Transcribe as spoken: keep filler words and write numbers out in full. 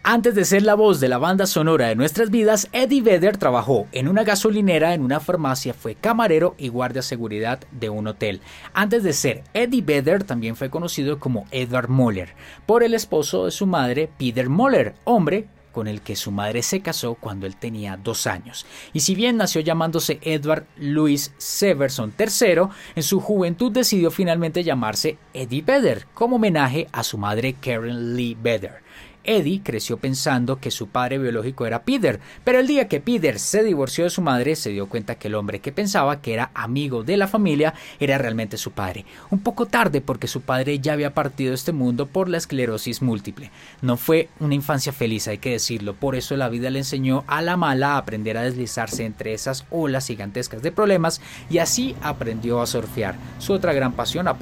Antes de ser la voz de la banda sonora de nuestras vidas, Eddie Vedder trabajó en una gasolinera, en una farmacia, fue camarero y guardia de seguridad de un hotel. Antes de ser Eddie Vedder, también fue conocido como Edward Moller, por el esposo de su madre, Peter Moller, hombre con el que su madre se casó cuando él tenía dos años. Y si bien nació llamándose Edward Louis Severson tercero, en su juventud decidió finalmente llamarse Eddie Vedder, como homenaje a su madre Karen Lee Vedder. Eddie creció pensando que su padre biológico era Peter, pero el día que Peter se divorció de su madre se dio cuenta que el hombre que pensaba que era amigo de la familia era realmente su padre. Un poco tarde, porque su padre ya había partido de este mundo por la esclerosis múltiple. No fue una infancia feliz, hay que decirlo, por eso la vida le enseñó a la mala a aprender a deslizarse entre esas olas gigantescas de problemas y así aprendió a surfear. Su otra gran pasión,